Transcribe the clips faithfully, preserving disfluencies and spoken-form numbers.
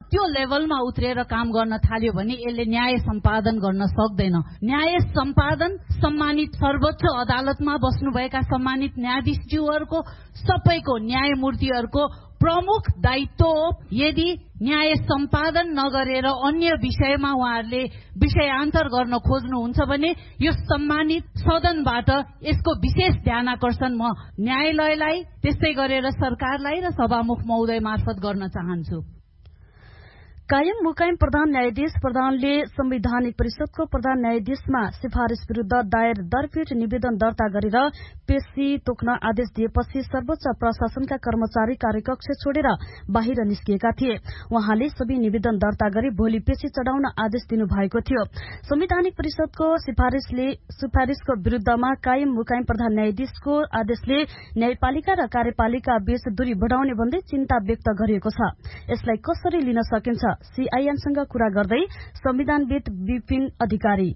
त्यो लेभलमा उत्रेर काम गर्न थाल्यो भने यसले न्याय सम्पादन गर्न सक्दैन। न्याय सम्पादन सम्मानित सर्वोच्च अदालतमा बस्नुभएका सम्मानित न्यायाधीशज्यूहरूको सबैको न्यायमूर्तिहरूको प्रमुख दायित्व हो। यदि न्याय सम्पादन नगरेर अन्य विषयमा उहाँहरूले विषयान्तर गर्न खोज्नुहुन्छ भने यो सम्मानित सदनबाट यसको विशेष ध्यानआकर्षण म न्यायालयलाई त्यस्तै गरेर सरकारलाई र सभामुख महोदय मार्फत गर्न चाहन्छु। कायम मुकायम प्रधान न्यायाधीश प्रधानले संवैधानिक परिषदको प्रधान न्यायाधीशमा सिफारिश विरूद्ध दायर दरपीठ निवेदन दर्ता गरेर पेशी तोक्न आदेश दिएपछि सर्वोच्च प्रशासनका कर्मचारी कार्यकक्ष छोडेर बाहिर निस्किएका थिए। उहाँले सबै निवेदन दर्ता गरी भोलि पेशी चढ़ाउन आदेश दिनुभएको थियो। संवैधानिक परिषदको सिफारिशले सिफारिशको विरूद्धमा कायम मुकायम प्रधान न्यायाधीशको आदेशले न्यायपालिका र कार्यपालिका बीच दूरी बढ़ाउने भन्दै चिन्ता व्यक्त गरिएको छ। यसलाई कसरी लिन सकिन्छ? सीआईएनसँग कुरा गर्दै संविधानविद विपिन अधिकारी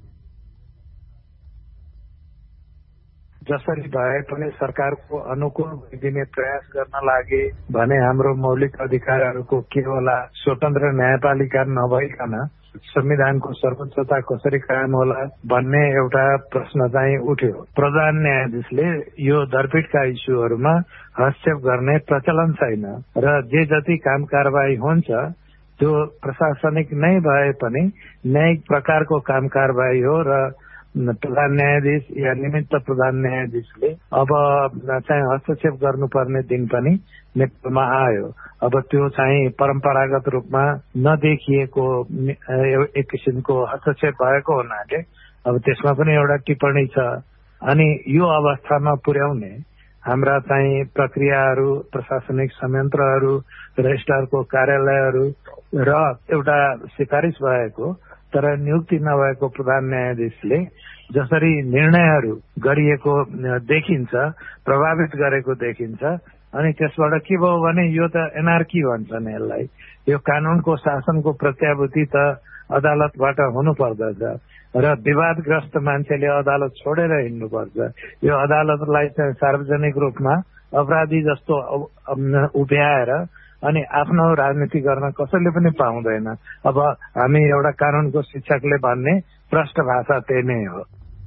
जसरी भए पनि सरकारको अनुकूल दिने प्रयास गर्न लागे भने हाम्रो मौलिक अधिकारहरूको के होला? स्वतन्त्र न्यायपालिका नभइकन संविधानको सर्वोच्चता कसरी कायम होला भन्ने एउटा प्रश्न चाहिँ उठ्यो। प्रधान न्यायाधीशले यो दरपीठका इस्युहरूमा हस्तक्षेप गर्ने प्रचलन छैन र जे जति काम कारवाही हुन्छ त्यो प्रशासनिक नै भए पनि न्यायिक प्रकारको काम कारवाही हो र प्रधान न्यायाधीश या निमित्त प्रधान न्यायाधीशले अब चाहिँ हस्तक्षेप गर्नुपर्ने दिन पनि नेपालमा आयो। अब त्यो चाहिँ परम्परागत रूपमा नदेखिएको एक किसिमको हस्तक्षेप भएको हुनाले अब त्यसमा पनि एउटा टिप्पणी छ। अनि यो अवस्थामा पुर्याउने हाम्रा चाहिँ प्रक्रियाहरू, प्रशासनिक संयन्त्रहरू, रजिस्ट्रारको कार्यालयहरू र एउटा सिफारिश भएको तर नियुक्ति नभएको प्रधान न्यायाधीशले जसरी निर्णयहरू गरिएको देखिन्छ, प्रभावित गरेको देखिन्छ, अनि त्यसबाट के भयो भने यो त एनआरकी भन्छन् यसलाई। यो कानूनको शासनको प्रत्याभूति त अदालतबाट हुनुपर्दछ र विवादग्रस्त मान्छेले अदालत छोडेर हिँड्नुपर्छ। यो अदालतलाई चाहिँ सार्वजनिक रूपमा अपराधी जस्तो उभ्याएर अनि आफ्नो राजनीति गर्न कसैले पनि पाउँदैन। अब हामी एउटा कानूनको शिक्षकले भन्ने प्रष्ट भाषा त्यही नै हो।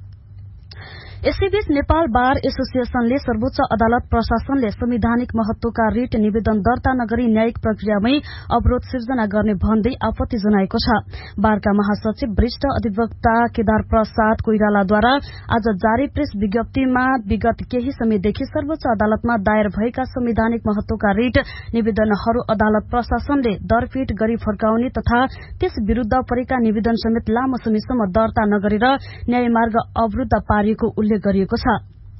यसैबीच नेपाल बार एसोसिएशनले सर्वोच्च अदालत प्रशासनले संवैधानिक महत्वका रिट निवेदन दर्ता नगरी न्यायिक प्रक्रियामै अवरोध सिर्जना गर्ने भन्दै आपत्ति जनाएको छ। बारका महासचिव वरिष्ठ अधिवक्ता केदार प्रसाद कोइरालाद्वारा आज जारी प्रेस विज्ञप्तिमा विगत केही समयदेखि सर्वोच्च अदालतमा दायर भएका संवैधानिक महत्वका रिट निवेदनहरू अदालत प्रशासनले दरपीठ गरी फर्काउने तथा त्यस विरूद्ध परेका निवेदन समेत लामो समयसम्म दर्ता नगरेर न्यायमार्ग अवरूद्ध पारिएको उल्लेख गरिएको छ।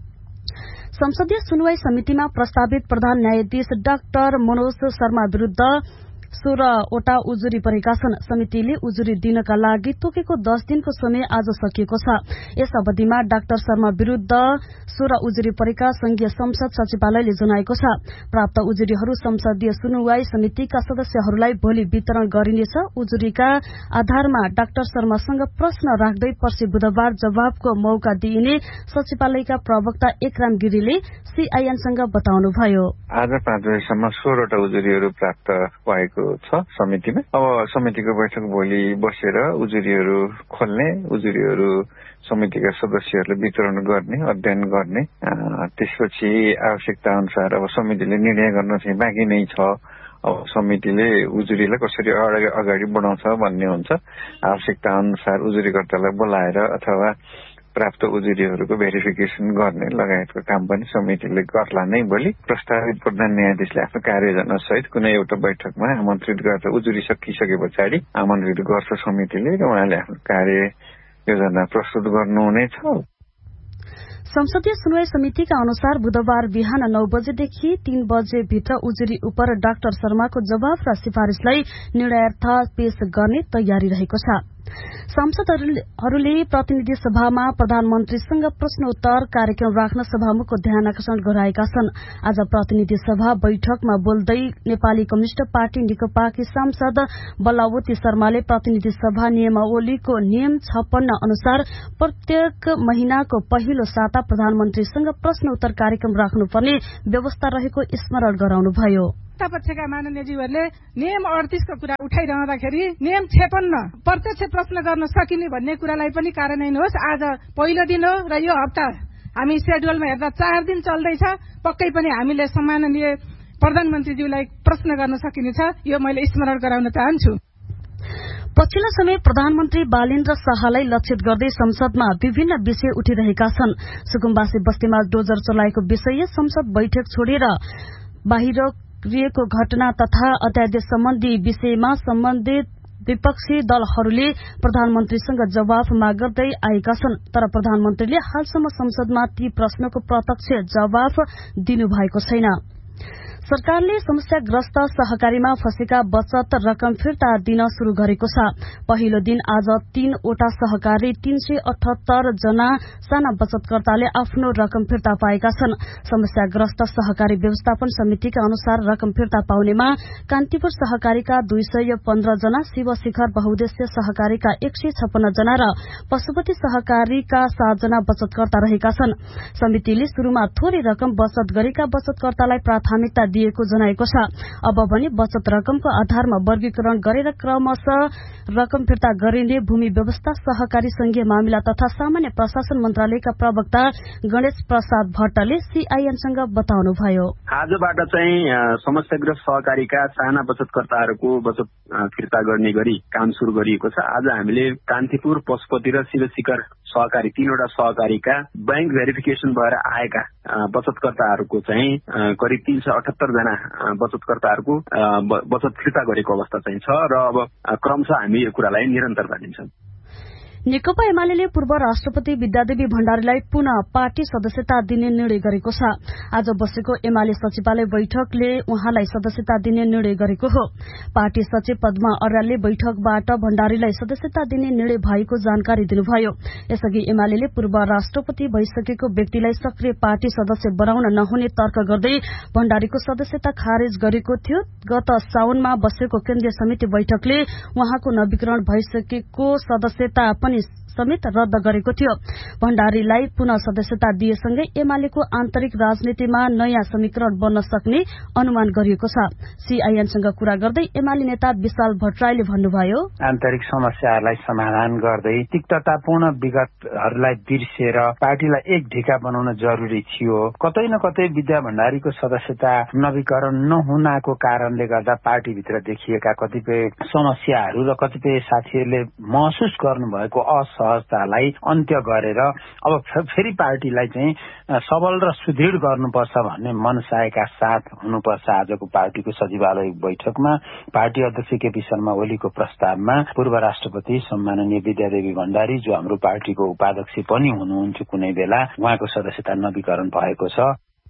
संसदीय सुनवाई समितिमा प्रस्तावित प्रधान न्यायाधीश डाक्टर मनोज शर्मा विरूद्ध सोह्रवटा उजुरी परेका छन्। समितिले उजुरी दिनका लागि तोकेको दस दिनको समय आज सकिएको छ। यस अवधिमा डाक्टर शर्मा विरूद्ध सोह्र उजुरी परेका संघीय संसद सचिवालयले जनाएको छ। प्राप्त उजुरीहरू संसदीय सुनवाई समितिका सदस्यहरूलाई भोलि वितरण गरिनेछ। उजुरीका आधारमा डाक्टर शर्मासँग प्रश्न राख्दै पर्सि बुधबार जवाबको मौका दिइने सचिवालयका प्रवक्ता एकराम गिरीले सीआईएनसँग बताउनुभयो। आज पाँच बजेसम्म सोह्रवटा उजुरीहरू प्राप्त भएको छ समितिमा। अब समितिको बैठक भोलि बसेर उजुरीहरू खोल्ने, उजुरीहरू समितिका सदस्यहरूले वितरण गर्ने, अध्ययन गर्ने, त्यसपछि आवश्यकता अनुसार अब समितिले निर्णय गर्न चाहिँ बाँकी नै छ। अब समितिले उजुरीलाई कसरी अगाडि बढाउँछ भन्ने हुन्छ। आवश्यकता अनुसार उजुरीकर्तालाई बोलाएर अथवा प्राप्त उजुरीहरूको भेरिफिकेसन गर्ने लगायतको काम पनि समितिले गर्ला नै। भोलि प्रस्तावित प्रधान न्यायाधीशले आफ्नो कार्ययोजना सहित कुनै एउटा बैठकमा आमन्त्रित गर्छ। उजुरी सकिसके पछाडि आमन्त्रित गर्छ समितिले र उहाँले आफ्नो कार्ययोजना प्रस्तुत गर्नुहुनेछ। संसदीय सुनवाई समितिका अनुसार बुधबार बिहान नौ बजेदेखि तीन बजे भित्र उजुरी उप डाक्टर शर्माको जवाब र सिफारिशलाई निर्णयार्थ पेश गर्ने तयारी रहेको छ। सांसदहरूले प्रतिनिधि सभामा प्रधानमन्त्रीसँग प्रश्नोत्तर कार्यक्रम राख्न सभामुखको ध्यान आकर्षण गराएका छन्। आज प्रतिनिधि सभा बैठकमा बोल्दै नेपाली कम्युनिष्ट पार्टी नेकपाकी सांसद बल्लावती शर्माले प्रतिनिधि सभा नियमावलीको नियम छप्पन्न अनुसार प्रत्येक महिनाको पहिलो साता प्रधानमन्त्रीसँग प्रश्नोत्तर कार्यक्रम राख्नुपर्ने व्यवस्था रहेको स्मरण गराउनुभयो। पक्षका माननीयज्यूहरूले नियम अडतीस को कुरा उठाइरहँदाखेरि नियम छप्पन्न प्रत्यक्ष प्रश्न गर्न सकिने भन्ने कुरालाई पनि कार्यान्वयन होस्। आज पहिलो दिन हो र यो हप्ता हामी शेड्युलमा हेर्दा चार दिन चल्दैछ। पक्कै पनि हामीले सम्माननीय प्रधानमन्त्रीज्यूलाई प्रश्न गर्न सकिनेछ, यो मैले स्मरण गराउन चाहन्छु। पछिल्लो समय प्रधानमन्त्री बालेन्द्र शाहलाई लक्षित गर्दै संसदमा विभिन्न विषय उठिरहेका छन्। सुकुम्बासी बस्तीमा डोजर चलाएको विषय, संसद बैठक छोडेर बाहिर गरिएको घटना तथा अध्यादेश सम्बन्धी विषयमा सम्बन्धित विपक्षी दलहरूले प्रधानमन्त्रीसँग जवाफ माग गर्दै आएका छन्। तर प्रधानमन्त्रीले हालसम्म संसदमा ती प्रश्नको प्रत्यक्ष जवाफ दिनुभएको छैन। सरकारले समस्याग्रस्त सहकारीमा फँसेका बचत रकम फिर्ता दिन शुरू गरेको छ। पहिलो दिन आज तीनवटा सहकारी तीन सय अठहत्तर जना साना बचतकर्ताले आफ्नो रकम फिर्ता पाएका छन्। समस्याग्रस्त सहकारी व्यवस्थापन समितिका अनुसार रकम फिर्ता पाउनेमा कान्तिपुर सहकारीका दुई सय पन्ध्र जना, शिवशिखर बहुद्देश्य सहकारीका एक सय छप्पन्न जना र पशुपति सहकारीका सात जना बचतकर्ता रहेका छन्। समितिले शुरूमा थोरै रकम बचत गरेका बचतकर्तालाई प्राथमिकता दिएको जनाएको छ। अब भने बचत रकमको आधारमा वर्गीकरण गरेर क्रमशः रकम फिर्ता गरिने भूमि व्यवस्था, सहकारी संघीय मामिला तथा सामान्य प्रशासन मन्त्रालयका प्रवक्ता गणेश प्रसाद भट्टले सीआईएनसँग बताउनुभयो। आजबाट चाहिँ समस्याग्रस्त सहकारीका साना बचतकर्ताहरूको बचत फिर्ता गर्ने गरी काम शुरू गरिएको छ। आज हामीले कान्तिपुर, पशुपति र शिवशिखर सहकारी तीनवटा सहकारीका बैंक भेरिफिकेसन भएर आएका बचतकर्ताहरूको चाहिँ करिब तीन सय अठहत्तर जना बचतकर्ताहरूको बचत फिर्ता गरेको अवस्था चाहिँ छ र अब क्रमशः हामी यो कुरालाई निरन्तरता दिन्छौं। नेकपा एमाले पूर्व राष्ट्रपति विद्यादेवी भण्डारीलाई पुनः पार्टी सदस्यता दिने निर्णय गरेको छ। आज बसेको एमाले सचिवालय बैठकले उहाँलाई सदस्यता दिने निर्णय गरेको हो। पार्टी सचिव पद्मा अर्यालले बैठकबाट भण्डारीलाई सदस्यता दिने निर्णय भएको जानकारी दिनुभयो। यसअघि एमाले पूर्व राष्ट्रपति भइसकेको व्यक्तिलाई सक्रिय पार्टी सदस्य बनाउन नहुने तर्क गर्दै भण्डारीको सदस्यता खारेज गरेको थियो। गत साउनमा बसेको केन्द्रीय समिति बैठकले उहाँको नवीकरण भइसकेको सदस्यता पनि समेत रद्द गरेको थियो। भण्डारीलाई पुनः सदस्यता दिएसँगै एमालेको आन्तरिक राजनीतिमा नयाँ समीकरण बन्न सक्ने अनुमान गरिएको छ। सीआईएनसँग कुरा गर्दै एमाले नेता विशाल भट्टराईले भन्नुभयो, आन्तरिक समस्याहरूलाई समाधान गर्दै तिक्ततापूर्ण विगतहरूलाई बिर्सेर पार्टीलाई एक ढिका बनाउन जरुरी थियो। कतै न कतै विद्या भण्डारीको सदस्यता नवीकरण नहुनाको कारणले गर्दा पार्टीभित्र देखिएका कतिपय समस्याहरू र कतिपय साथीहरूले महसुस गर्नुभएको असहजतालाई अन्त्य गरेर अब फेरि पार्टीलाई चाहिँ सबल र सुदृढ गर्नुपर्छ भन्ने मनसायका साथ हुनुपर्छ। आजको पार्टीको सचिवालय बैठकमा पार्टी अध्यक्ष केपी शर्मा ओलीको प्रस्तावमा पूर्व राष्ट्रपति सम्माननीय विद्यादेवी भण्डारी, जो हाम्रो पार्टीको उपाध्यक्ष पनि हुनुहुन्थ्यो कुनै बेला, उहाँको सदस्यता नवीकरण भएको छ।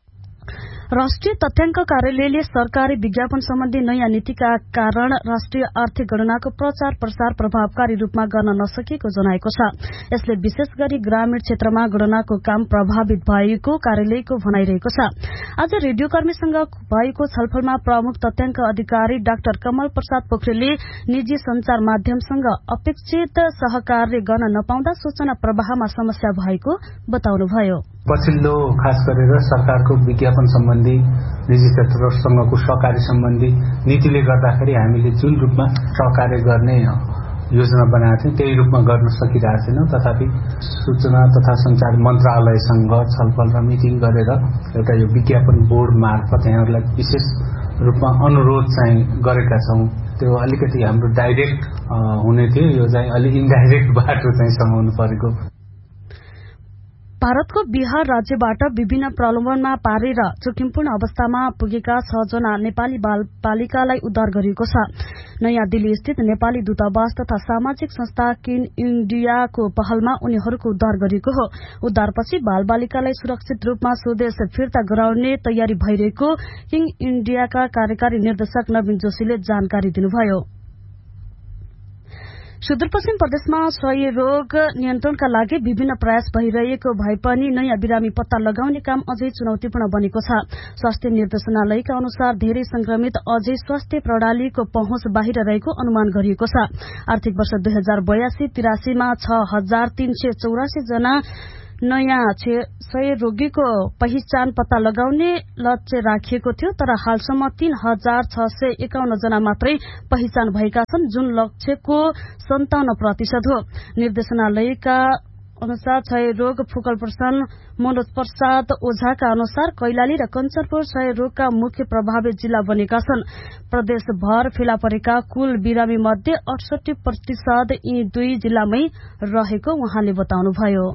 राष्ट्रिय तथ्याङ्क कार्यालयले सरकारी विज्ञापन सम्बन्धी नयाँ नीतिका कारण राष्ट्रिय आर्थिक गणनाको प्रचार प्रसार प्रभावकारी रूपमा गर्न नसकेको जनाएको छ। यसले विशेष गरी ग्रामीण क्षेत्रमा गणनाको काम प्रभावित भएको कार्यालयको भनाइरहेको छ। आज रेडियोकर्मीसँग भएको छलफलमा प्रमुख तथ्याङ्क अधिकारी डाक्टर कमल प्रसाद पोखरेलले निजी संचार माध्यमसँग अपेक्षित सहकार्य गर्न नपाउँदा सूचना प्रवाहमा समस्या भएको बताउनुभयो। पछिल्लो खास गरेर सरकारको विज्ञापन सम्बन्धी निजी क्षेत्रसँगको सहकारी सम्बन्धी नीतिले गर्दाखेरि हामीले जुन रूपमा सहकार्य गर्ने योजना बनाएको थियौं त्यही रूपमा गर्न सकिरहेको छैनौं। तथापि सूचना तथा संचार मन्त्रालयसँग छलफल र मिटिङ गरेर एउटा यो विज्ञापन बोर्ड मार्फत यहाँहरूलाई विशेष रूपमा अनुरोध चाहिँ गरेका छौं। त्यो अलिकति हाम्रो डाइरेक्ट हुने थियो, यो चाहिँ अलि इन्डाइरेक्ट बाटो चाहिँ समाउनु परेको। भारतको बिहार राज्यबाट विभिन्न प्रलोभनमा पारेर जोखिमपूर्ण अवस्थामा पुगेका छ जना नेपाली बाल बालिकालाई उद्धार गरिएको छ। नयाँ दिल्ली स्थित नेपाली दूतावास तथा सामाजिक संस्था किङ इण्डियाको पहलमा उनीहरूको उद्धार गरिएको हो। उद्धारपछि बाल बालिकालाई सुरक्षित रूपमा स्वदेश फिर्ता गराउने तयारी भइरहेको किङ इण्डियाका कार्यकारी निर्देशक नवीन जोशीले जानकारी दिनुभयो। सुदूरपश्चिम प्रदेशमा क्षयरोग नियन्त्रणका लागि विभिन्न प्रयास भइरहेको भए पनि नयाँ बिरामी पत्ता लगाउने काम अझै चुनौतीपूर्ण बनेको छ। स्वास्थ्य निर्देशनालयका अनुसार धेरै संक्रमित अझै स्वास्थ्य प्रणालीको पहुँच बाहिर रहेको अनुमान गरिएको छ। आर्थिक वर्ष दुई हजार बयासी तिरासीमा छ हजार तीन सय चौरासी जना नयाँ सय रोगीको पहिचान पत्ता लगाउने लक्ष्य राखिएको थियो, तर हालसम्म तीन हजार छ सय एकाउन्न जना मात्रै पहिचान भएका छन्, जुन लक्ष्यको सन्ताउन्न प्रतिशत हो। निर्देशनालयका अनुसार क्षय रोग फुकल प्रशासन मनोज प्रसाद ओझाका अनुसार कैलाली र कञ्चनपुर क्षय रोगका मुख्य प्रभावित जिल्ला बनेका छन्। प्रदेशभर फेला परेका कुल बिरामी मध्ये अडसठी प्रतिशत यी दुई जिल्लामै रहेको उहाँले बताउनुभयो।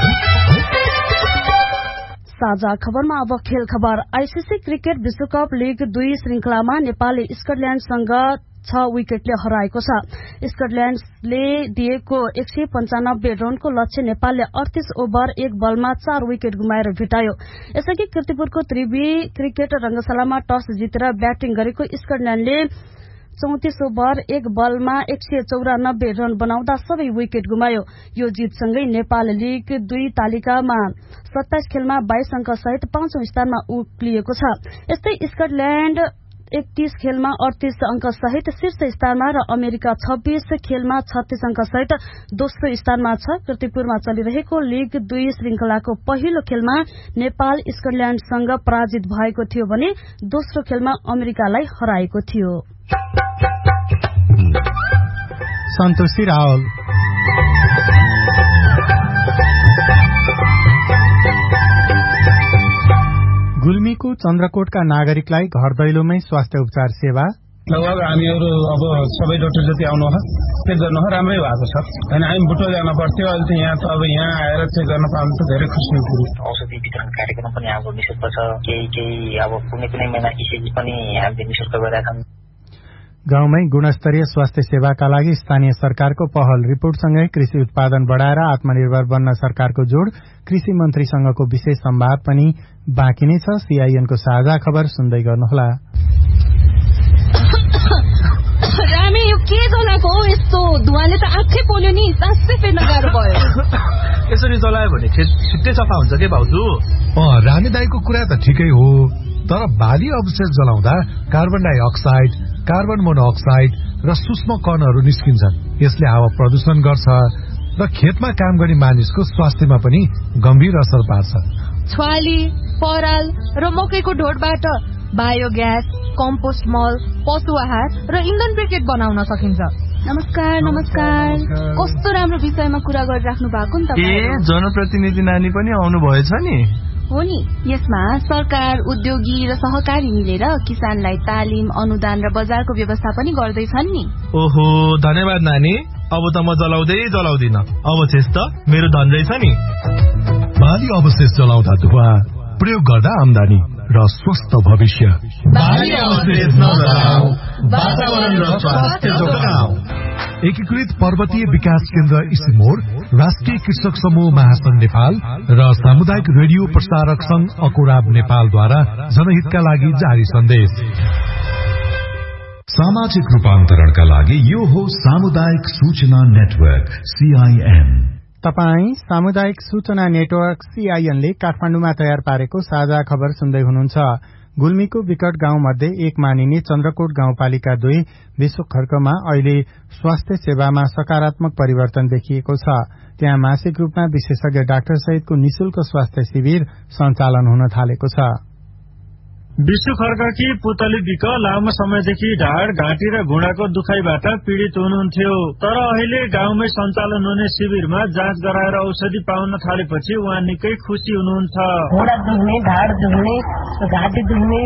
साझा खबरमा अब खेल खबर। आईसीसी क्रिकेट विश्वकप लीग दुई श्रृंखलामा नेपालले स्कटल्याण्डसँग छ विकेटले हराएको छ। स्कटल्याण्डले दिएको एक सय पञ्चानब्बे रनको लक्ष्य नेपालले अडतीस ओभर एक बलमा चार विकेट गुमाएर भेटायो। यसअघि कीर्तिपुरको त्रिवी क्रिकेट रंगशालामा टस जितेर ब्याटिङ गरेको स्कटल्याण्डले चौतिस ओभर एक बलमा एक सय चौरानब्बे रन बनाउँदा सबै विकेट गुमायो। यो जीतसँगै नेपाल लीग दुई तालिकामा सत्ताइस खेलमा बाइस अंक सहित पाँचौं स्थानमा उक्लिएको छ। यस्तै स्कटल्याण्ड एकतीस खेलमा अडतीस अंक सहित शीर्ष स्थानमा र अमेरिका छब्बीस खेलमा छत्तीस अंक सहित दोस्रो स्थानमा छ। कीर्तिपुरमा चलिरहेको लीग दुई श्रृंखलाको पहिलो खेलमा नेपाल स्कटल्याण्डसँग पराजित भएको थियो भने दोस्रो खेलमा अमेरिकालाई हराएको थियो। सन्तोषी रावल। गुल्मीको चन्द्रकोटका नागरिकलाई घर दैलोमै स्वास्थ्य उपचार सेवा लगभग हामीहरू अब सबै डाक्टर जति आउनु होला चेक गर्नु हो राम्रै भएको छ। होइन हामी बुटो जान पर्थ्यो, अहिले त यहाँ त अब यहाँ आएर चेक गर्न पाउनु त धेरै खुसी कुरो। औषधि वितरण कार्यक्रम पनि हाम्रो निशुल्क छ। केही केही अब कुनै कुनै महिना इसिजी पनि हामीले निशुल्क गरेका छौँ। गाउँमै गुणस्तरीय स्वास्थ्य सेवाका लागि स्थानीय सरकारको पहल। रिपोर्टसँगै कृषि उत्पादन बढाएर आत्मनिर्भर बन्न सरकारको जोड। कृषि मन्त्रीसँगको विशेष संवाद पनि बाँकी नै छ। सीआईएनको साझा खबर सुन्दै गर्नुहोला। रामे यो के जलाएको हो? यस्तो धुवाले त आँखै पोल्यो नि, सासै फेर्न गाह्रो भयो। यसरी जलायो भने खेत छिट्टै सफा हुन्छ के भाउजू? अँ, रामे दाईको कुरा त ठिकै हो, तर बाली अवशेष जलाउँदा कार्बन डाइअक्साइड, कार्बन मोनोअक्साइड र सूक्ष्म कणहरू निस्किन्छन्। यसले हावा प्रदूषण गर्छ र खेतमा काम गर्ने मानिसको स्वास्थ्यमा पनि गम्भीर असर पार्छ। छ्वाली, पराल र मकैको ढोडबाट बायोग्यास, कम्पोस्ट मल, पशु आहार र इन्धन ब्रिकेट बनाउन सकिन्छ। नमस्कार नमस्कार। कस्तो राम्रो विषयमा कुरा गरिराख्नु भएको नि तपाईँ। ए जनप्रतिनिधि नानी पनि आउनु भएछ नि? हो नि। यसमा सरकार, उद्योगी र सहकारी मिलेर किसानलाई तालिम, अनुदान र बजारको व्यवस्था पनि गर्दैछन् नि। ओहो, धन्यवाद नानी। अब त म जलाउँदै जलाउँदिन। अवशेष त मेरो धन रहेछ नि। बाली अवशेष जलाउँदा धुवा, प्रयोग गर्दा आमदानी र स्वस्थ भविष्य। बाली अवशेष नजलाऊ, वातावरण र स्वास्थ्य जोगाऊ। एकीकृत पर्वतीय विकास केन्द्र इसिमोर, राष्ट्रिय कृषक समूह महासंघ नेपाल र सामुदायिक रेडियो प्रसारक संघ अकुराब नेपालद्वारा जनहितका लागि जारी सन्देश। सामाजिक रूपान्तरणका लागि यो हो सामुदायिक सूचना नेटवर्क सीआईएन। तपाई सामुदायिक सूचना नेटवर्क सीआईएन ले काठमाडौँमा तयार पारेको साझा खबर सुन्दै हुनुहुन्छ। गुल्मीको विकट गाउँ मध्ये एक मानिने चन्द्रकोट गाउँपालिका दुई विश्वखर्कमा अहिले स्वास्थ्य सेवामा सकारात्मक परिवर्तन देखिएको छ। त्यहाँ मासिक रूपमा विशेषज्ञ डाक्टर सहितको निशुल्क स्वास्थ्य शिविर सञ्चालन हुन थालेको छ। विश्वखर्ककी पुतली विक लामो समयदेखि ढाड, घाँटी र घुँडाको दुखाइबाट पीड़ित हुनुहुन्थ्यो। तर अहिले गाउँमै सञ्चालन हुने शिविरमा जाँच गराएर औषधि पाउन थालेपछि उहाँ निकै खुसी हुनुहुन्छ। घुँडा दुख्ने, ढाड दुख्ने, घाँटी दुख्ने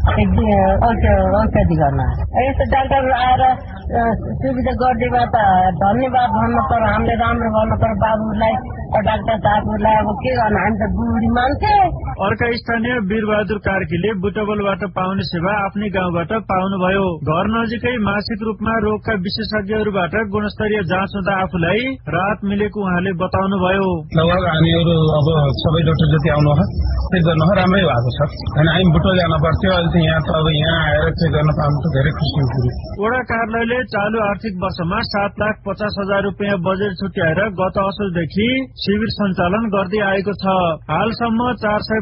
औषधि गर्न यस्तो डाक्टर आएर सुविधा गरिदिएमा त धन्यवाद भन्नु पर्यो। हामीले राम्रो गर्नु पर्यो बाबुलाई, डाक्टर साहबलाई। अब के गर्नु, हामी त बुढी मान्छे। अर्का स्थानीय वीरबहादुर कार्कीले बुटबलबाट पाउने सेवा आफ्नै गाउँबाट पाउनुभयो। घर नजिकै मासिक रूपमा रोगका विशेषज्ञहरूबाट गुणस्तरीय जाँच हुँदा आफूलाई राहत मिलेको उहाँले बताउनुभयो। लगभग हामीहरू अब सबै डाक्टर जति आउनु होला चेक गर्नु हो राम्रै भएको छ। होइन हामी बुटो जान पर्थ्यो, अहिले त यहाँ त अब यहाँ आएर चेक गर्न पाउनु त धेरै खुसी कुरो। वडा कार्यालयले चालु आर्थिक वर्षमा सात लाख पचास हजार रुपियाँ बजेट छुट्याएर गत असोजदेखि शिविर सञ्चालन गर्दै आएको छ। हालसम्म चार सय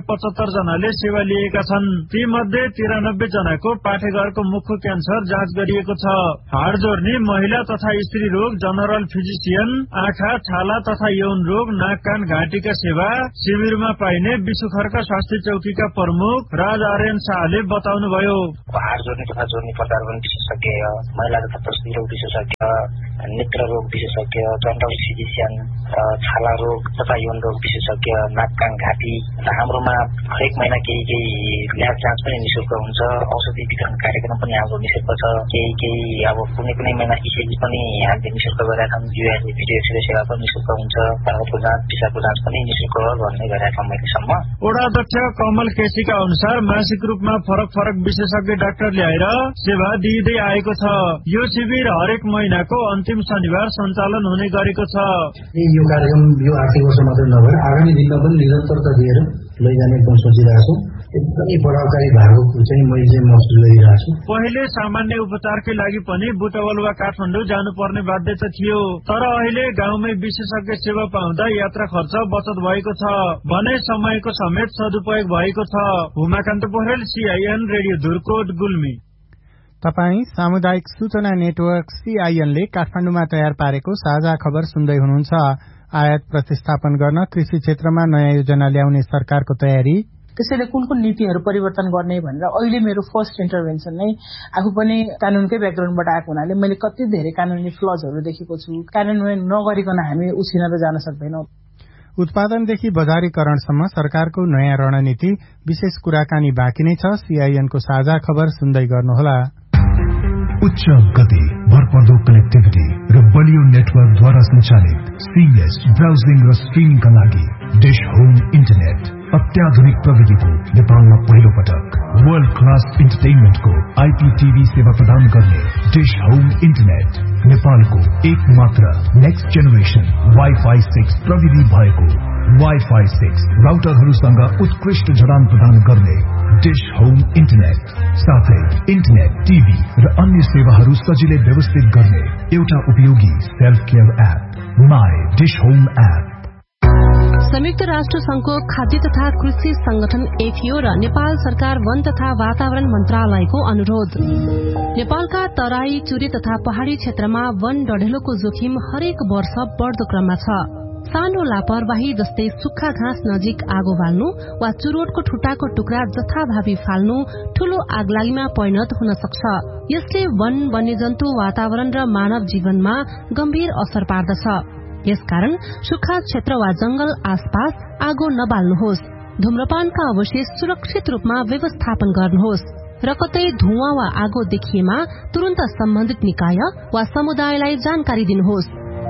पचहत्तर जनाले सेवा लिएका छन्। ती मध्ये तिरानब्बे जनाको पाठेघरको मुखको क्यान्सर जाँच गरिएको छ। हाड जोर्नी, महिला तथा स्त्री रोग, जनरल फिजिसियन, आँखा, छाला तथा यौन रोग, नाक कान घाँटीका सेवा शिविरमा पाइने विश्वखर्क स्वास्थ्य चौकीका प्रमुख राज आर्यन शाहले बताउनुभयो। हाड जोर्नी तथा जोर्नी प्रत्यारोपण विशेषज्ञ, महिला तथा प्रसुति रोग विशेषज्ञ, नेत्र रोग विशेषज्ञ, जनरल फिजिसियन, छाला रोग तथा यौन रोग विशेषज्ञ, नाक कान घाँटी। हाम्रोमा हरेक महिना केही केही ल्याब जाँच पनि निःशुल्क हुन्छ। औषधि वितरण कार्यक्रम पनि हाम्रो निःशुल्क छ। केही केही अब कुनै कुनै महिना इसिजी पनि हामीले निःशुल्क गरेका छौँ। युएसए भिडियो एक्सरे सेवा पनि निःशुल्क हुन्छ। रगतको जाँच, पिसाबको जाँच पनि निःशुल्क गर्ने गरेका छौँ अहिलेसम्म। वडा अध्यक्ष कमल केसीका अनुसार मासिक रूपमा फरक फरक विशेषज्ञ डाक्टर ल्याएर सेवा दिँदै आएको छ। यो शिविर हरेक महिनाको अन्तिम शनिबार सञ्चालन हुने गरेको छ। यो कार्यक्रम यो आर्थिक वर्ष मात्रै नभएर आगामी दिनमा पनि निरन्तरता दिएर लैजाने एकदम सोचिरहेको छु। एकदमै प्रभावकारी भएको चाहिँ मैले चाहिँ महसुस गरिरहेको छु। पहिले सामान्य उपचारकै लागि पनि बुटवल वा काठमाडौँ जानुपर्ने बाध्यता थियो, तर अहिले गाउँमै विशेषज्ञ सेवा पाउँदा यात्रा खर्च बचत भएको छ भने समयको समेत सदुपयोग भएको छ। Umakant Pokharel, CIN radio Dhurkot, Gulmi. तपाई सामुदायिक सूचना नेटवर्क सीआईएनले काठमाडौँमा तयार पारेको साझा खबर सुन्दै हुनुहुन्छ। आयात प्रतिस्थापन गर्न कृषि क्षेत्रमा नयाँ योजना ल्याउने सरकारको तयारी। त्यसैले कुन कुन नीतिहरू परिवर्तन गर्ने भनेर अहिले मेरो फर्स्ट इन्टरभेन्सन नै आफू पनि कानूनकै ब्याकग्राउन्डबाट आएको हुनाले मैले कति धेरै कानूनी फ्लजहरू देखेको छु। कार्यान्वयन नगरिकन हामी उछिनेर जान सक्दैनौं। उत्पादनदेखि बजारीकरणसम्म सरकारको नयाँ रणनीति विशेष कुराकानी बाँकी नै छ। सीआईएनको साझा खबर सुन्दै गर्नुहोला। उच्च गति, भरपर्दो कनेक्टिभिटी र बलियो नेटवर्कद्वारा सञ्चालित सिमलेस ब्राउजिङ र स्ट्रिमिङका लागि डिश होम इन्टरनेट अत्याधुनिक प्रविधिको नेपालमा पहिलो पटक वर्ल्ड क्लास इन्टरटेनमेन्टको आईपीटीभी सेवा प्रदान गर्ने डिश होम इन्टरनेट नेपालको एक मात्र नेक्स्ट जेनेरेसन वाइफाई सिक्स प्रविधि भएको वाइफाई सिक्स राउटरहरूसँग उत्कृष्ट जडान प्रदान गर्ने डिश होम इन्टरनेट साथै इन्टरनेट, टिभी र अन्य सेवाहरू सजिलै व्यवस्थित गर्ने एउटा उपयोगी self care app my dish home app. संयुक्त राष्ट्र संघको खाद्य तथा कृषि संगठन एफएओ र नेपाल सरकार वन तथा वातावरण मन्त्रालयको अनुरोध। नेपालका तराई, चुरे तथा पहाड़ी क्षेत्रमा वन डढेलोको जोखिम हरेक वर्ष बढ़दो क्रममा छ। सानो लापरवाही जस्तै सुक्खा घाँस नजिक आगो बाल्नु वा चुरोटको ठुटाको टुक्रा जथाभावी फाल्नु ठूलो आगलागीमा परिणत हुन सक्छ। यसले वन, वन्यजन्तु, वातावरण र मानव जीवनमा गम्भीर असर पार्दछ। यसकारण सुक्खा क्षेत्र वा जंगल आसपास आगो नबाल्नुहोस्। धूम्रपानका अवशेष सुरक्षित रूपमा व्यवस्थापन गर्नुहोस् र कतै धुवाँ वा आगो देखिएमा तुरन्त सम्बन्धित निकाय वा समुदायलाई जानकारी दिनुहोस्।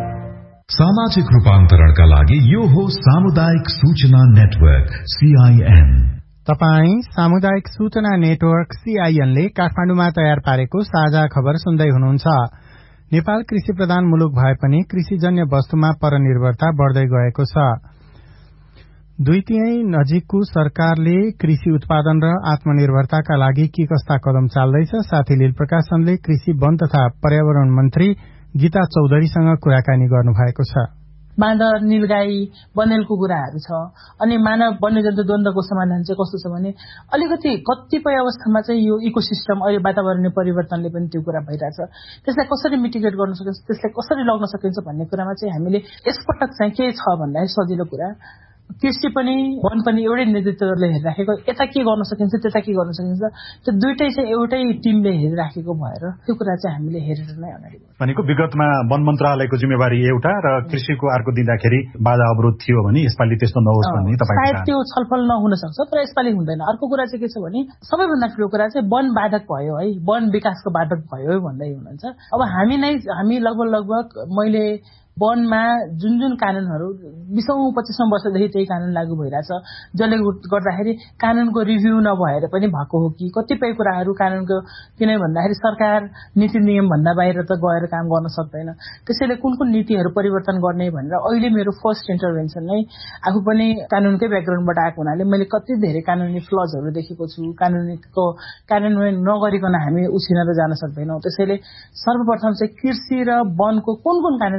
सामाजिक रूपान्तरणका लागि यो हो सामुदायिक सूचना नेटवर्क सीआईएन। तपाई सामुदायिक सूचना नेटवर्क सीआईएनले काठमाडौँमा तयार पारेको साझा खबर सुन्दै हुनुहुन्छ। नेपाल कृषि प्रधान मुलुक भए पनि कृषिजन्य वस्तुमा परनिर्भरता बढ़दै गएको छ। दुई तिहाई नजिकको सरकारले कृषि उत्पादन र आत्मनिर्भरताका लागि के कस्ता कदम चाल्दैछ, साथै लील प्रकाशनले कृषि, वन तथा पर्यावरण मन्त्री गीता चौधरीसँग कुराकानी गर्नुभएको छ। बाँदर, नीलगाई, बनेलको कुराहरू छ। अनि मानव वन्यजन्तु द्वन्द्वको समाधान चाहिँ कस्तो छ भने अलिकति कतिपय अवस्थामा चाहिँ यो इकोसिस्टम अहिले वातावरणीय परिवर्तनले पनि त्यो कुरा भइरहेछ। त्यसलाई कसरी मिटिगेट गर्न सकिन्छ, त्यसलाई कसरी लग्न सकिन्छ भन्ने कुरामा चाहिँ हामीले यसपटक चाहिँ के छ भन्दा सजिलो कुरा कृषि पनि वन पनि एउटै नेतृत्वले हेरिराखेको, यता के गर्न सकिन्छ त्यता के गर्न सकिन्छ, त्यो दुइटै चाहिँ एउटै टिमले हेरिराखेको भएर त्यो कुरा चाहिँ हामीले हेरेर नै अगाडि भनेको विगतमा वन मन्त्रालयको जिम्मेवारी एउटा र कृषिको अर्को दिँदाखेरि बाधा अवरोध थियो भने यसपालि त्यस्तो नहोस् भन्ने तपाईको सायद त्यो छलफल नहुन सक्छ, तर यसपालि हुँदैन। अर्को कुरा चाहिँ के छ भने सबैभन्दा ठूलो कुरा चाहिँ वन बाधक भयो है, वन विकासको बाधक भयो भन्दै हुनुहुन्छ। अब हामी नै हामी लगभग लगभग मैले वनमा जुन जुन कानूनहरू बीसौं पच्चीसौं वर्षदेखि त्यही कानून लागू भइरहेछ, जसले गर्दाखेरि कानूनको रिभ्यू नभएर पनि भएको हो कि कतिपय कुराहरू कानूनको किन भन्दाखेरि सरकार नीति नियम भन्दा बाहिर त गएर काम गर्न सक्दैन। त्यसैले कुन कुन नीतिहरू परिवर्तन गर्ने भनेर अहिले मेरो फर्स्ट इन्टरभेन्सन नै आफू पनि कानूनकै ब्याकग्राउन्डबाट आएको हुनाले मैले कति धेरै कानूनी फ्लजहरू देखेको छु। कानूनीको कार्यान्वयन नगरिकन हामी उछिनेर जान सक्दैनौं। त्यसैले सर्वप्रथम चाहिँ कृषि र वनको कुन कुन कानूनहरू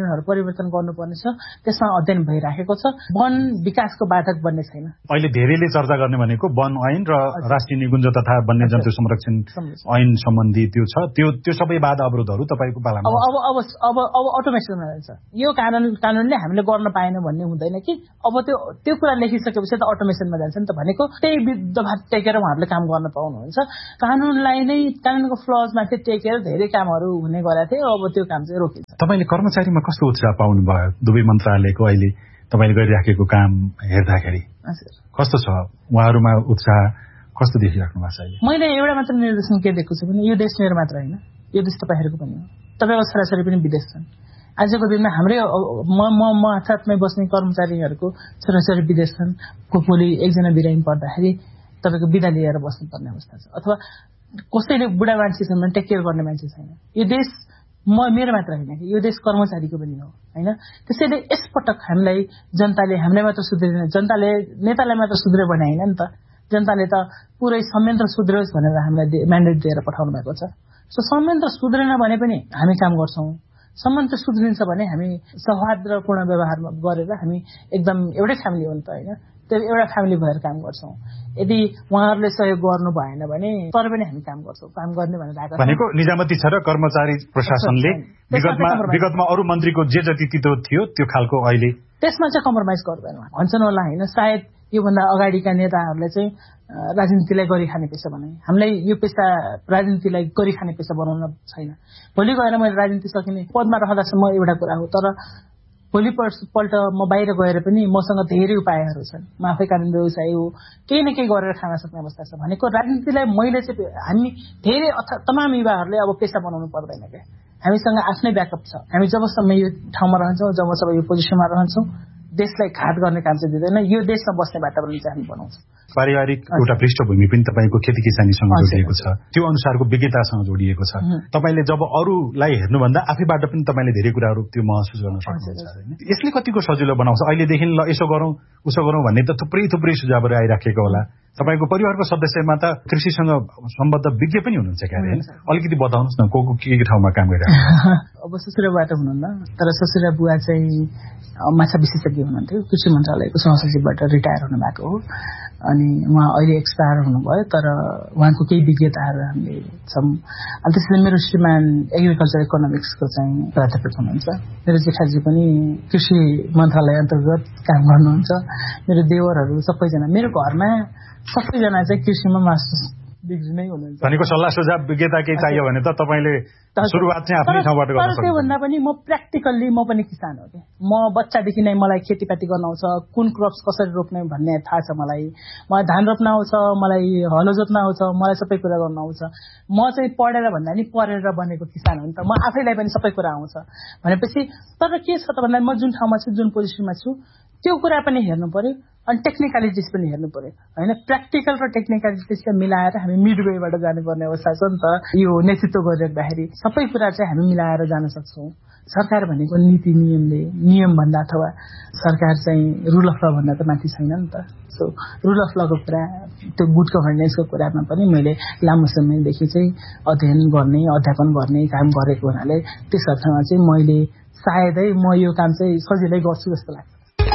परिवर्तन गर्नुपर्ने छ, त्यसमा अध्ययन भइराखेको छ। वन विकासको बाधक बन्ने छैन। अहिले धेरैले चर्चा गर्ने भनेको वन ऐन र राष्ट्रिय निकुञ्ज तथा वन्यजन्तु संरक्षण ऐन सम्बन्धी त्यो छ, त्यो त्यो सबै बाधा अवरोधहरू तपाईँको पालामा अब अब अब अब अब अटोमेसनमा जान्छ। यो कानुन कानुनले हामीले गर्न पाएन भन्ने हुँदैन कि अब त्यो त्यो कुरा लेखिसकेपछि त अटोमेसनमा जान्छ नि त। भनेको त्यही दफा टेकेर उहाँहरूले काम गर्न पाउनुहुन्छ। कानुनलाई नै कानुनको फ्लजमाथि टेकेर धेरै कामहरू हुने गरेका थिए, अब त्यो काम चाहिँ रोकिन्छ। तपाईँले कर्मचारीमा कस्तो उत्साह पाउनुभयो दुवै मन्त्रालयको अहिले तपाईँले गरिराखेको काम हेर्दाखेरि? कस्तो छ उहाँहरूमा उत्साह, कस्तो देखिराख्नु भएको छ? मैले एउटा मात्र निर्देशन के देखेको छु भने यो देश मेरो मात्र होइन, यो देश तपाईँहरूको पनि हो। तपाईँको छोराछोरी पनि विदेश छन्। आजको दिनमा हाम्रै म म म साथमै बस्ने कर्मचारीहरूको छोराछोरी विदेश छन्। को भोलि एकजना बिरामी पर्दाखेरि तपाईँको बिदा लिएर बस्नुपर्ने अवस्था छ, अथवा कसैले बुढा मान्छे छन् भने टेक केयर गर्ने मान्छे छैन। यो देश म मेरो मात्र होइन कि यो देश कर्मचारीको पनि हो होइन। त्यसैले यसपटक हामीलाई जनताले हामीलाई मात्र सुध्रिने, जनताले नेतालाई मात्र सुध्रे भने होइन नि त। जनताले त पुरै संयन्त्र सुध्रोस् भनेर हामीलाई म्यान्डेट दिएर पठाउनु भएको छ। सो संयन्त्र सुध्रेन भने पनि हामी काम गर्छौँ। संयन्त्र सुध्रिन्छ भने हामी सौहार्दपूर्ण व्यवहार गरेर हामी एकदम एउटै फ्यामिली हो नि त होइन। त्यो एउटा फ्यामिली भएर काम गर्छौँ। यदि उहाँहरूले सहयोग गर्नु भएन भने तर पनि हामी काम गर्छौँ, काम गर्ने भनेर आएको भनेको निजामती छ र कर्मचारी प्रशासनले विगतमा विगतमा अरू मन्त्रीको जे जति तितो थियो त्यो खालको अहिले त्यसमा चाहिँ कम्प्रोमाइज गर्दैन भन्छन् होला होइन। सायद योभन्दा अगाडिका नेताहरूले चाहिँ राजनीतिलाई गरिखाने पेसा बनाए। हामीलाई यो पेसा राजनीतिलाई गरिखाने पेसा बनाउन छैन। भोलि गएर मैले राजनीति सकिने पदमा रहँदासम्म एउटा कुरा हो, तर भोलि पल्ट म बाहिर गएर पनि मसँग धेरै उपायहरू छन्। म आफै कानुन व्यवसायी हो, केही न केही गरेर खान सक्ने अवस्था छ। भनेको राजनीतिलाई मैले चाहिँ हामी धेरै तमाम युवाहरूले अब पेसा बनाउनु पर्दैन क्या। हामीसँग आफ्नै ब्याकअप छ। हामी जबसम्म यो ठाउँमा रहन्छौँ, जबसम्म यो पोजिसनमा रहन्छौँ, देशलाई घात गर्ने काम चाहिँ दिँदैन। यो देशमा बस्ने वातावरण चाहिँ हामी बनाउँछौँ। पारिवारिक एउटा पृष्ठभूमि पनि तपाईँको खेती किसानीसँग जोडिएको छ, त्यो अनुसारको विज्ञतासँग जोडिएको छ। तपाईँले जब अरूलाई हेर्नुभन्दा आफैबाट पनि तपाईँले धेरै कुराहरू त्यो महसुस गर्न सक्नुहुन्छ। यसले कतिको सजिलो बनाउँछ? अहिलेदेखि ल यसो गरौँ उसो गरौँ भन्ने त थुप्रै थुप्रै सुझावहरू आइराखेको होला। तपाईँको परिवारको सदस्यमा त कृषिसँग सम्बद्ध विज्ञ पनि हुनुहुन्छ क्या होइन? अलिकति बताउनुहोस् न को को के के ठाउँमा काम गरिरहेको? अब ससुराबाट हुनुहुन्न, तर ससुरा बुवा चाहिँ माछा विशेषज्ञ हुनुहुन्थ्यो। कृषि मन्त्रालयको सहसचिवबाट रिटायर हुनुभएको हो अनि उहाँ अहिले एक्सपायर हुनुभयो, तर उहाँको केही विज्ञताहरू हामीले छौँ। अनि त्यसरी मेरो श्रीमान एग्रिकल्चर इकोनोमिक्सको चाहिँ प्राध्यापक हुनुहुन्छ। मेरो जेठाजी पनि कृषि मन्त्रालय अन्तर्गत काम गर्नुहुन्छ। मेरो देवरहरू सबैजना मेरो घरमा सबैजना चाहिँ कृषिमा मास्टर्स डिग्री नै हुनुहुन्छ। भनेको सल्लाह सुझाव विज्ञता केही चाहियो भने त तपाईँले सुरुवात चाहिँ आफ्नै ठाउँबाट गर्न सक्नुहुन्छ। त्योभन्दा पनि म प्र्याक्टिकल्ली म पनि किसान हो कि म बच्चादेखि नै मलाई खेतीपाती गर्न आउँछ, कुन क्रप्स कसरी रोप्ने भन्ने थाहा छ मलाई। मलाई धान रोप्न आउँछ, मलाई हलो जोत्न आउँछ, मलाई सबै कुरा गर्न आउँछ। म चाहिँ पढेर भन्दा नि पढेर बनेको किसान हो नि त। म आफैलाई पनि सबै कुरा आउँछ भनेपछि तर के छ त भन्दा म जुन ठाउँमा छु, जुन पोजिसनमा छु, त्यो कुरा पनि हेर्नु पर्यो अनि टेक्निकलिटिज पनि हेर्नु पर्यो होइन। प्र्याक्टिकल र टेक्निकलिटिजलाई मिलाएर हामी मिडवेबाट जानुपर्ने अवस्था छ नि त। यो नेतृत्व गरिराख्दाखेरि सबै कुरा चाहिँ हामी मिलाएर जान सक्छौँ। सरकार भनेको नीति नियमले नियम भन्दा अथवा सरकार चाहिँ रुल अफ ल भन्दा त माथि छैन नि त। सो रुल अफ लको कुरा, त्यो गुड गभर्नेन्सको कुरामा पनि मैले लामो समयदेखि चाहिँ अध्ययन गर्ने, अध्यापन गर्ने काम गरेको हुनाले त्यस अर्थमा चाहिँ मैले सायदै म यो काम चाहिँ सजिलै गर्छु जस्तो लाग्छ।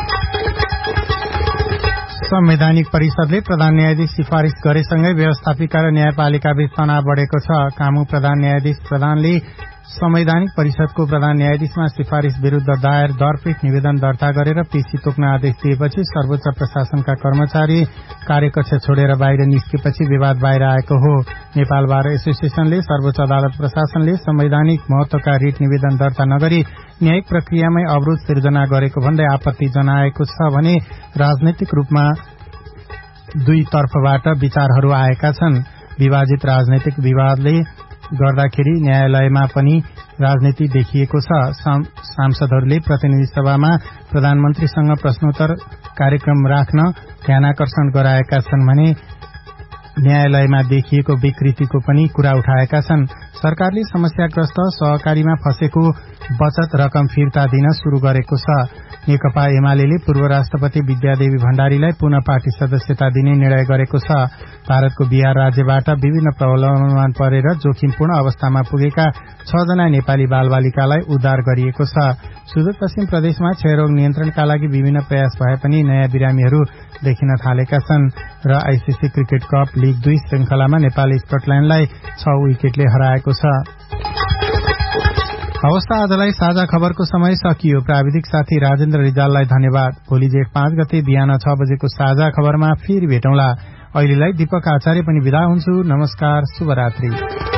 संवैधानिक परिषदले प्रधान न्यायाधीश सिफारिस गरेसँगै व्यवस्थापिका र न्यायपालिका बीच तनाव बढेको छ। कामु प्रधान न्यायाधीश प्रधानले संवैधानिक परिषदको प्रधान न्यायाधीशमा सिफारिस विरूद्ध दायर दरपीठ निवेदन दर्ता गरेर पेशी तोक्न आदेश दिएपछि सर्वोच्च प्रशासनका कर्मचारी कार्यकक्ष छोडेर बाहिर निस्केपछि विवाद बाहिर आएको हो। नेपाल बार एसोसिएसनले सर्वोच्च अदालत प्रशासनले संवैधानिक महत्वका रिट निवेदन दर्ता नगरी न्यायिक प्रक्रियामै अवरोध सिर्जना गरेको भन्दै आपत्ति जनाएको छ भने राजनैतिक रूपमा दुई तर्फबाट विचारहरू आएका छन्। विभाजित राजनैतिक विवादले गर्दाखेरि न्यायालयमा पनि राजनीति देखिएको छ। सांसदहरूले प्रतिनिधि सभामा प्रधानमन्त्रीसँग प्रश्नोत्तर कार्यक्रम राख्न ध्यानाकर्षण गराएका छन् भने न्यायालयमा देखिएको विकृतिको पनि कुरा उठाएका छन्। सरकारले समस्याग्रस्त सहकारीमा फँसेको बचत रकम फिर्ता दिन शुरू गरेको छ। नेकपा एमाले पूर्व राष्ट्रपति विद्यादेवी भण्डारीलाई पुनः पार्टी सदस्यता दिने निर्णय गरेको छ। भारतको बिहार राज्यबाट विभिन्न प्रलोभनमा परेर जोखिमपूर्ण अवस्थामा पुगेका छ जना नेपाली बालबालिकालाई उद्धार गरिएको छ। सुदूरपश्चिम प्रदेशमा क्षयरोग नियन्त्रणका लागि विभिन्न प्रयास भए पनि नयाँ बिरामीहरू देखिन थालेका छन् र आईसीसी क्रिकेट कप लीग दुई श्रृंखलामा नेपाल स्कटल्याण्डलाई छ विकेटले हराएको छ। अवस्था आजलाई साझा खबरको समय सकियो। प्राविधिक साथी राजेन्द्र रिजाललाई धन्यवाद। भोलि जेठ पाँच गते बिहान छ बजेको साझा खबरमा फेरि भेटौँला। अहिलेलाई दीपक आचार्य पनि विदा हुन्छु। नमस्कार, शुभरात्रि।